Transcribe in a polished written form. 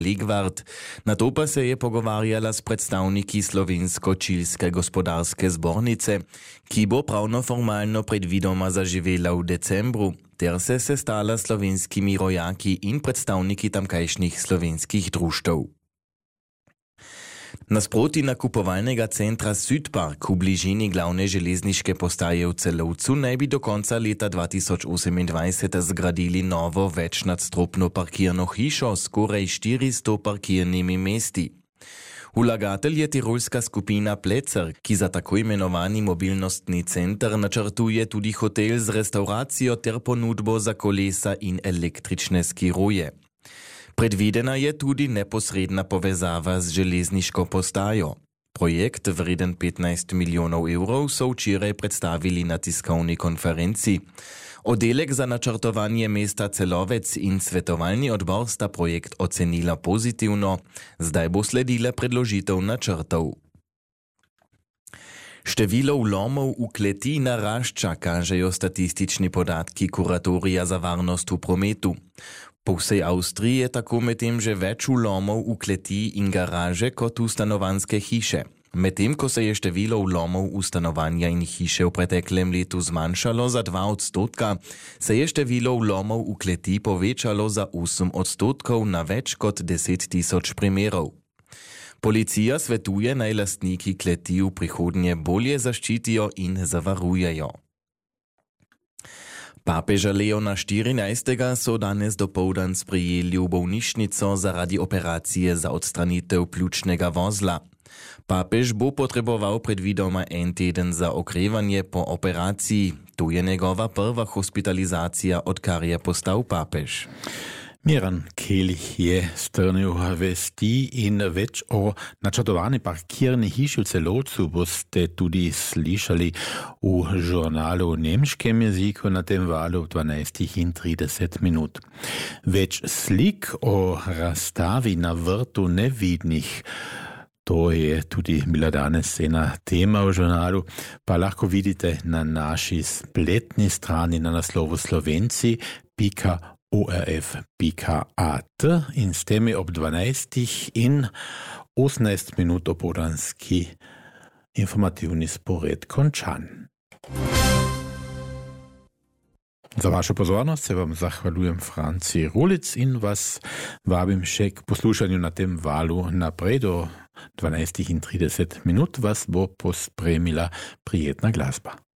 Ligvard. Na to pa se je pogovarjala s predstavniki Slovensko-čilske gospodarske zbornice, ki bo pravno-formalno predvidoma zaživela v decembru, ter se sestala s slovenskimi rojaki in predstavniki tamkajšnjih slovenskih društev. Nasproti nakupovalnega centra Südpark v bližini glavne železniške postaje v Celovcu naj bi do konca leta 2028 zgradili novo večnadstropno parkirno hišo s skoraj 400 parkirnimi mesti. Vlagatelj je tirolska skupina Plecer, ki za tako imenovani mobilnostni center načrtuje tudi hotel z restauracijo ter ponudbo za kolesa in električne skiroje. Predvidena je tudi neposredna povezava z železniško postajo. Projekt, vreden 15 milijonov evrov, so včeraj predstavili na tiskovni konferenci. Oddelek za načrtovanje mesta Celovec in svetovalni odbor sta projekt ocenila pozitivno, zdaj bo sledila predložitev načrtov. Število vlomov v kleti narašča, kažejo statistični podatki Kuratorija za varnost v prometu. Po vsej Avstriji je tako medtem že več vlomov v kleti in garaže kot v stanovanjske hiše. Medtem ko se je število vlomov v stanovanja in hiše v preteklem letu zmanjšalo za 2%, se je število vlomov v kleti povečalo za 8% na več kot 10 000 primerov. Policija svetuje, naj lastniki kleti v prihodnje bolje zaščitijo in zavarujejo. Papeža Leona XIV. So danes dopoldan sprejeli v bolnišnico zaradi operacije za odstranitev pljučnega vozla. Papež bo potreboval predvidoma en teden za okrevanje po operaciji. To je njegova prva hospitalizacija, odkar je postal papež. Miran Kelih je strnil vesti in več o načrtovani parkirni hiši v Celovcu boste tudi slišali v žurnalu v nemškem jeziku na tem valu v 12:30. Več slik o razstavi na vrtu nevidnih. To je tudi bila danes ena tema v žurnalu, pa lahko vidite na naši spletni strani na naslovu slovenci.orf.at in s temi ob 12 in 18 opoldanski informativni spored končan. Za vašo pozornost se vam zahvaljujem Franci Rulic in vas vabim še k poslušanju na tem valu naprej do 12:30. Vas bo pospremila prijetna glasba.